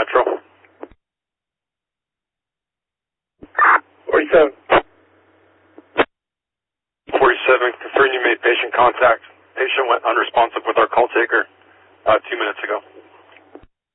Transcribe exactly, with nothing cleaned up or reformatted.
Metro. forty-seven. forty-seven, confirm you made patient contact. Patient went unresponsive with our call taker uh, two minutes ago.